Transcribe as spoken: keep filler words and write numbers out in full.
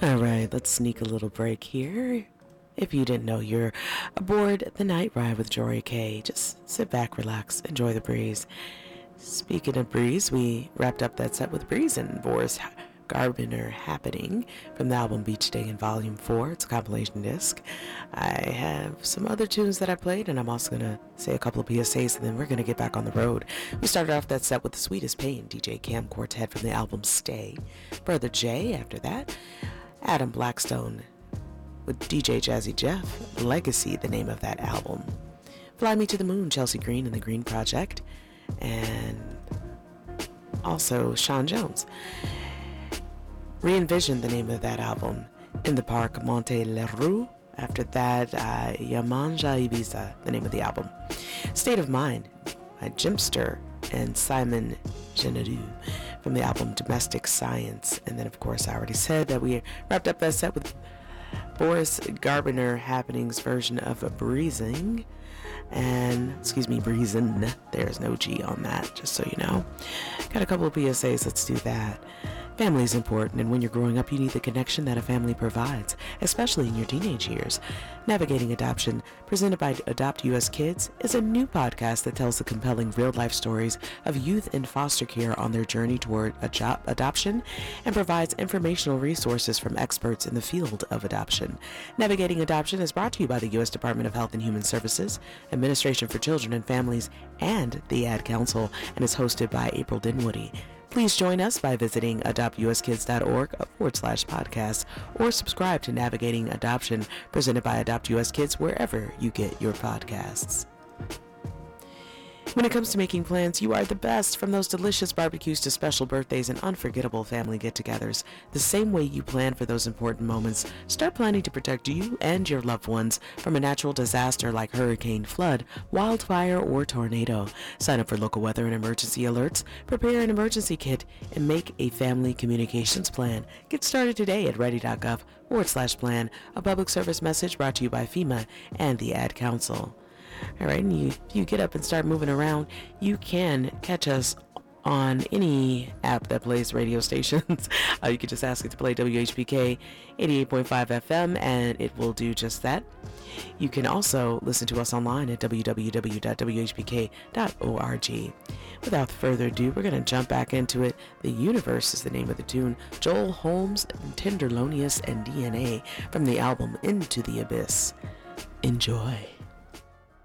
All right, let's sneak a little break here. If you didn't know, you're aboard the night ride with Jory K. Just sit back, relax, enjoy the breeze. Speaking of breeze, we wrapped up that set with Breeze and Boris Garbiner Happening from the album Beach Day in Volume four. It's a compilation disc. I have some other tunes that I played, and I'm also going to say a couple of P S As, and then we're going to get back on the road. We started off that set with The Sweetest Pain, D J Cam Quartet from the album Stay. Brother J after that. Adam Blackstone with D J Jazzy Jeff, Legacy, the name of that album. Fly Me to the Moon, Chelsea Green and the Green Project. And also Sean Jones. Re-Envision, the name of that album. In the Park, Monte Leroux. After that, uh, Yamanja Ibiza, the name of the album. State of Mind by Jimpster and Simon Genereux from the album Domestic Science. And then, of course, I already said that we wrapped up that set with Boris Garbiner Happening's version of Breezing. And, excuse me, Breezin'. There's no G on that, just so you know. Got a couple of P S As, let's do that. Family is important, and when you're growing up, you need the connection that a family provides, especially in your teenage years. Navigating Adoption, presented by Adopt U S Kids, is a new podcast that tells the compelling real-life stories of youth in foster care on their journey toward ado- adoption and provides informational resources from experts in the field of adoption. Navigating Adoption is brought to you by the U S Department of Health and Human Services, Administration for Children and Families, and the Ad Council, and is hosted by April Dinwoody. Please join us by visiting adopt u s kids dot org forward slash podcast or subscribe to Navigating Adoption presented by Adopt U S Kids wherever you get your podcasts. When it comes to making plans, you are the best. From those delicious barbecues to special birthdays and unforgettable family get-togethers, the same way you plan for those important moments, start planning to protect you and your loved ones from a natural disaster like hurricane, flood, wildfire, or tornado. Sign up for local weather and emergency alerts, prepare an emergency kit, and make a family communications plan. Get started today at ready.gov forward slash plan, a public service message brought to you by FEMA and the Ad Council. All right, and you, you get up and start moving around, you can catch us on any app that plays radio stations. uh, you can just ask it to play W H P K eighty-eight point five F M, and it will do just that. You can also listen to us online at w w w dot w h p k dot org. Without further ado, we're going to jump back into it. The Universe is the name of the tune. Joel Holmes, Tenderlonious, and D N A from the album Into the Abyss. Enjoy.